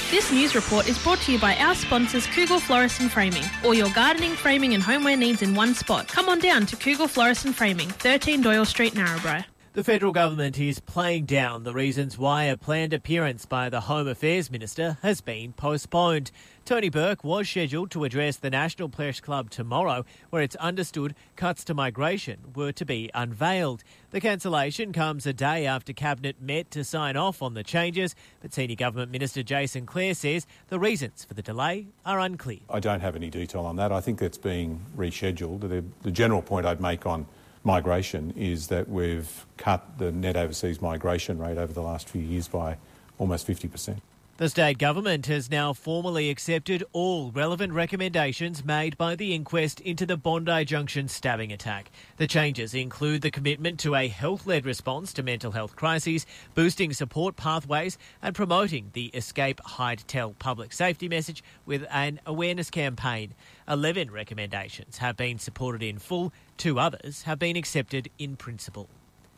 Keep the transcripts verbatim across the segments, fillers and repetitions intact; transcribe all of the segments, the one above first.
This news report is brought to you by our sponsors Cougal Florist and Framing. All your gardening, framing and homeware needs in one spot. Come on down to Cougal Florist and Framing, thirteen Doyle Street, Narrabri. The federal government is playing down the reasons why a planned appearance by the Home Affairs Minister has been postponed. Tony Burke was scheduled to address the National Press Club tomorrow, where it's understood cuts to migration were to be unveiled. The cancellation comes a day after Cabinet met to sign off on the changes, but Senior Government Minister Jason Clare says the reasons for the delay are unclear. I don't have any detail on that. I think that's being rescheduled. The, the general point I'd make on migration is that we've cut the net overseas migration rate over the last few years by almost fifty percent. The state government has now formally accepted all relevant recommendations made by the inquest into the Bondi Junction stabbing attack. The changes include the commitment to a health-led response to mental health crises, boosting support pathways and promoting the Escape, Hide, Tell public safety message with an awareness campaign. Eleven recommendations have been supported in full, two others have been accepted in principle.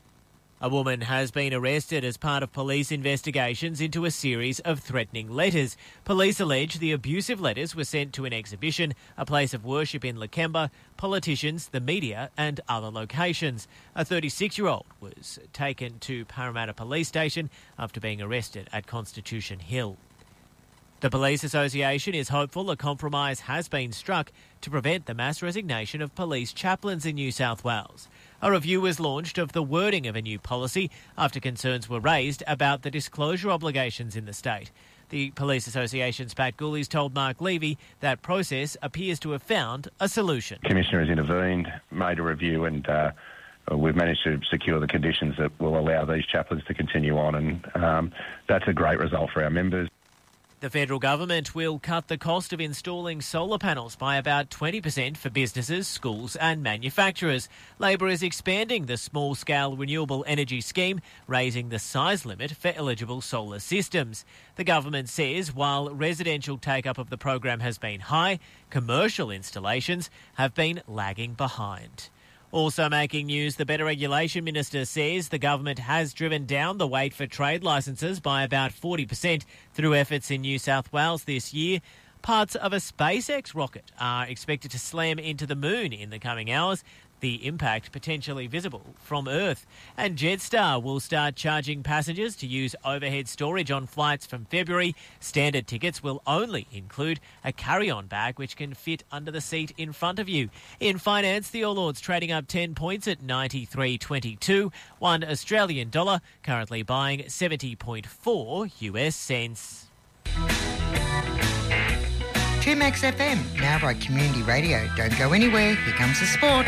A woman has been arrested as part of police investigations into a series of threatening letters. Police allege the abusive letters were sent to an exhibition, a place of worship in Lakemba, politicians, the media and other locations. A thirty-six-year-old was taken to Parramatta Police Station after being arrested at Constitution Hill. The Police Association is hopeful a compromise has been struck to prevent the mass resignation of police chaplains in New South Wales. A review was launched of the wording of a new policy after concerns were raised about the disclosure obligations in the state. The Police Association's Pat Gooley's told Mark Levy that process appears to have found a solution. The Commissioner has intervened, made a review and uh, we've managed to secure the conditions that will allow these chaplains to continue on, and um, that's a great result for our members. The federal government will cut the cost of installing solar panels by about twenty percent for businesses, schools and manufacturers. Labor is expanding the small-scale renewable energy scheme, raising the size limit for eligible solar systems. The government says while residential take-up of the program has been high, commercial installations have been lagging behind. Also making news, the Better Regulation Minister says the government has driven down the wait for trade licences by about forty percent through efforts in New South Wales this year. Parts of a SpaceX rocket are expected to slam into the moon in the coming hours, the impact potentially visible from Earth. And Jetstar will start charging passengers to use overhead storage on flights from February. Standard tickets will only include a carry-on bag which can fit under the seat in front of you. In finance, the All Ords trading up ten points at ninety-three twenty-two. One Australian dollar currently buying seventy point four U S cents. two Max F M, Narrabri Community Radio. Don't go anywhere. Here comes the sport.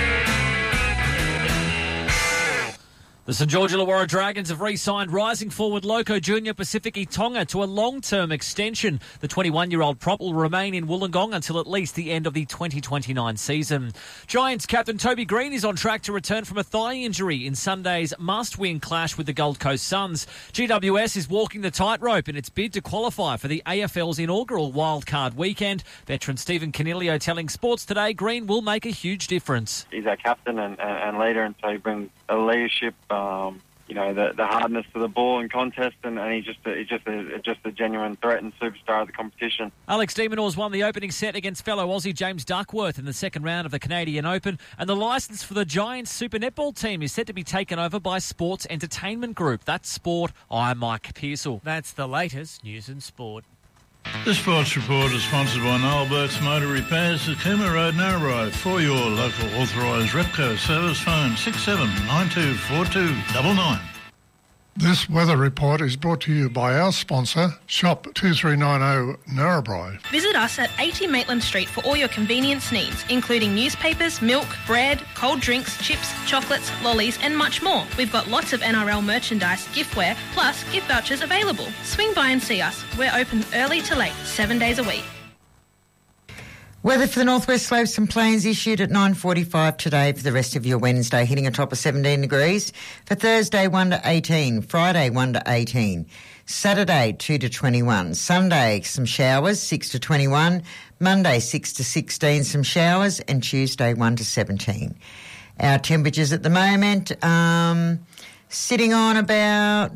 The St George Illawarra Dragons have re-signed rising forward Loco Junior Pacific Tonga to a long-term extension. The twenty-one-year-old prop will remain in Wollongong until at least the end of the twenty twenty-nine season. Giants captain Toby Green is on track to return from a thigh injury in Sunday's must-win clash with the Gold Coast Suns. G W S is walking the tightrope in its bid to qualify for the A F L's inaugural wildcard weekend. Veteran Stephen Canilio telling Sports Today Green will make a huge difference. He's our captain and, and, and leader, and so he brings a leadership, um, you know, the, the hardness to the ball in contest, and, and he's just a, he's just a, just a genuine threat and superstar of the competition. Alex de Minaur's won the opening set against fellow Aussie James Duckworth in the second round of the Canadian Open, and the licence for the Giants Super Netball team is set to be taken over by Sports Entertainment Group. That's Sport. I'm Mike Pearsall. That's the latest news and sport. The Sports Report is sponsored by Noel Burt's Motor Repairs at Cooma Road, Narrabri. For your local authorised Repco service, phone six seven nine two four two nine nine. This weather report is brought to you by our sponsor, Shop two three nine zero Narrabri. Visit us at eighty Maitland Street for all your convenience needs, including newspapers, milk, bread, cold drinks, chips, chocolates, lollies and much more. We've got lots of N R L merchandise, giftware, plus gift vouchers available. Swing by and see us. We're open early to late, seven days a week. Weather for the Northwest Slopes and Plains issued at nine forty-five today for the rest of your Wednesday, hitting a top of seventeen degrees. For Thursday, one to eighteen. Friday, one to eighteen. Saturday, two to twenty-one. Sunday, some showers, six to twenty-one. Monday, six to sixteen, some showers. And Tuesday, one to seventeen. Our temperatures at the moment, um, sitting on about